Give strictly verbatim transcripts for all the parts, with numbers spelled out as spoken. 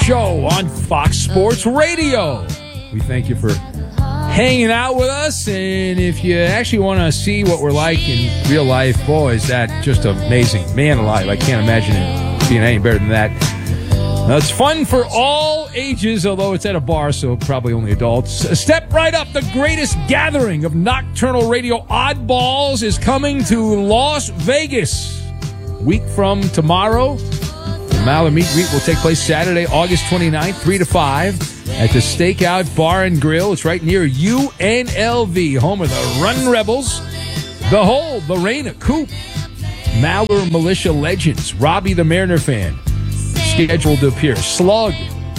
show on Fox Sports Radio. We thank you for hanging out with us, and if you actually want to see what we're like in real life, boy, is that just amazing. Man alive, I can't imagine it being any better than that. Now, it's fun for all ages, although it's at a bar, so probably only adults. Step right up. The greatest gathering of nocturnal radio oddballs is coming to Las Vegas. Week from tomorrow, the Maller Meet Greet will take place Saturday, August twenty-ninth, three to five, at the Stakeout Bar and Grill. It's right near U N L V, home of the Run Rebels. Behold, Lorena, Coop, Maller Militia Legends, Robbie the Mariner fan, scheduled to appear. Slug,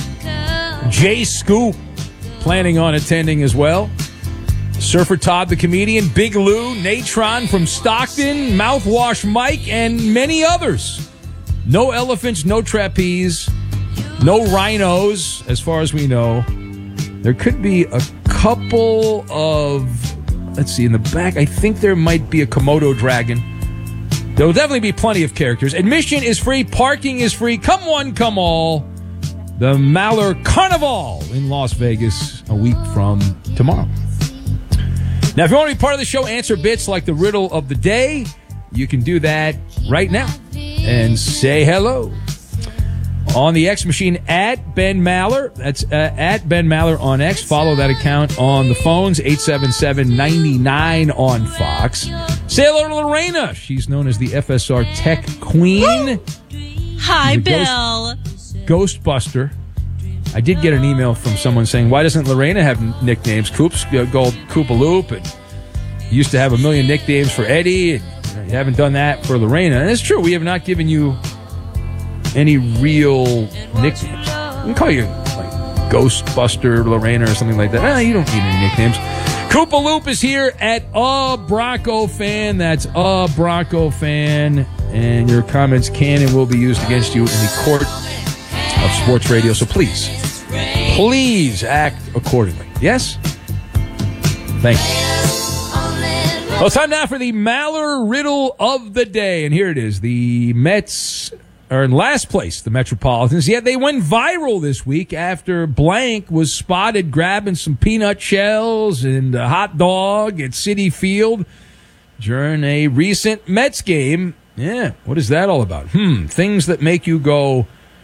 Jay Scoop, planning on attending as well. Surfer Todd the comedian, Big Lou, Natron from Stockton, Mouthwash Mike, and many others. No elephants, no trapeze, no rhinos, as far as we know. There could be a couple of, let's see, in the back, I think there might be a Komodo dragon. There will definitely be plenty of characters. Admission is free. Parking is free. Come one, come all. The Maller Carnival in Las Vegas a week from tomorrow. Now, if you want to be part of the show, answer bits like the riddle of the day, you can do that right now and say hello. On the X machine, at Ben Maller. That's uh, at Ben Maller on X. Follow that account on the phones, eight seven seven, nine nine on Fox. Say hello to Lorena. She's known as the F S R Tech Queen. Hi, Bill. Ghost, Ghostbuster. I did get an email from someone saying, why doesn't Lorena have nicknames? Coops, Gold, Koopaloop, and you used to have a million nicknames for Eddie. And you haven't done that for Lorena. And it's true, we have not given you any real nicknames. We can call you like Ghostbuster Lorena or something like that. Eh, you don't need any nicknames. Koopaloop is here at A Bronco Fan. That's A Bronco Fan. And your comments can and will be used against you in the court of sports radio. So please, please act accordingly. Yes? Thank you. Well, it's time now for the Maller Riddle of the Day. And here it is. The Mets are in last place, the Metropolitans. Yet they went viral this week after blank was spotted grabbing some peanut shells and a hot dog at Citi Field during a recent Mets game. Yeah, what is that all about? Hmm, things that make you go,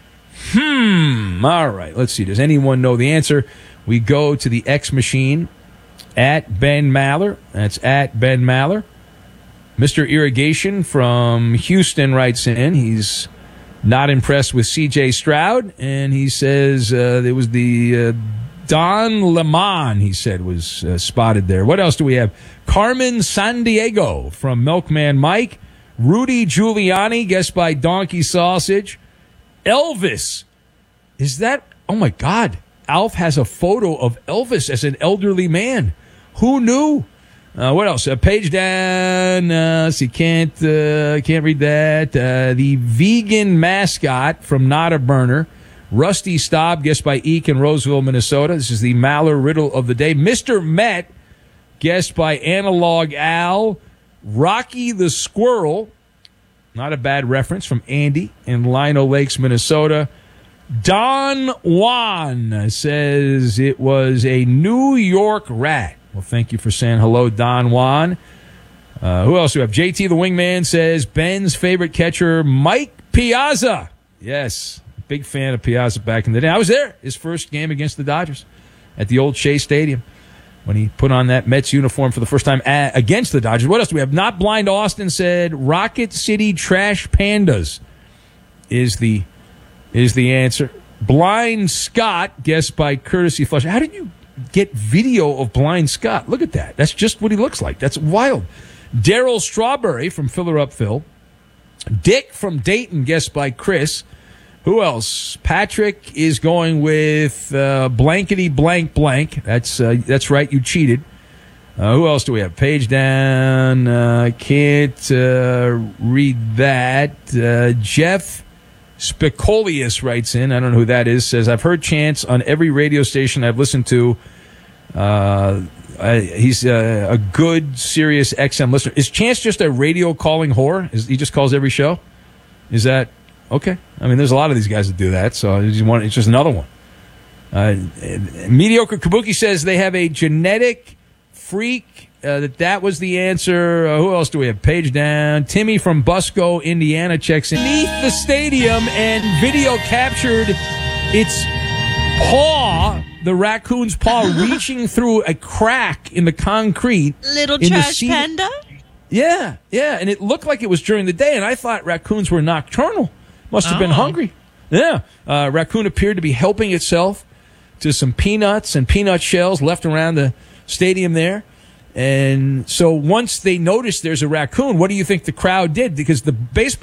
hmm. All right, let's see. Does anyone know the answer? We go to the X machine, at Ben Maller. That's at Ben Maller. Mister Irrigation from Houston writes in. He's not impressed with C J Stroud, and he says uh, there was the uh, Don Lemon, he said, was uh, spotted there. What else do we have? Carmen Sandiego from Milkman Mike. Rudy Giuliani, guessed by Donkey Sausage. Elvis. Is that, oh my God, Alf has a photo of Elvis as an elderly man. Who knew? Uh, what else? Uh, page down. Uh, see, can't uh, can't read that. Uh, the vegan mascot from Not a Burner, Rusty Staub, guessed by Eek in Roseville, Minnesota. This is the Maller Riddle of the Day. Mister Met, guessed by Analog Al. Rocky the Squirrel, not a bad reference, from Andy in Lino Lakes, Minnesota. Don Juan says it was a New York rat. Well, thank you for saying hello, Don Juan. Uh, who else do we have? J T the Wingman says Ben's favorite catcher, Mike Piazza. Yes, big fan of Piazza back in the day. I was there, his first game against the Dodgers at the old Shea Stadium when he put on that Mets uniform for the first time a- against the Dodgers. What else do we have? Not Blind Austin said Rocket City Trash Pandas is the is the answer. Blind Scott, guessed by Courtesy Flush. How did you get video of Blind Scott? Look at that. That's just what he looks like. That's wild. Daryl Strawberry from Filler Up Phil. Dick from Dayton, guessed by Chris. Who else? Patrick is going with uh, blankety blank blank. That's uh, that's right. You cheated. Uh, who else do we have? Page down. Uh, can't uh, read that. Uh, Jeff Spicolius writes in. I don't know who that is. Says, I've heard Chance on every radio station I've listened to. Uh, I, he's uh, a good, serious X M listener. Is Chance just a radio calling whore? Is, he just calls every show? Is that Okay. I mean, there's a lot of these guys that do that, so it's just, one, it's just another one. Uh, Mediocre Kabuki says they have a genetic freak, uh, that that was the answer. Uh, who else do we have? Page down. Timmy from Busco, Indiana checks in. Beneath the stadium, and video captured its paw, the raccoon's paw, reaching through a crack in the concrete. Little in trash the seat. panda? Yeah, yeah, and it looked like it was during the day, and I thought raccoons were nocturnal. Must have Oh. been hungry. Yeah, uh, raccoon appeared to be helping itself to some peanuts and peanut shells left around the stadium there. And so once they noticed there's a raccoon, what do you think the crowd did? Because the baseball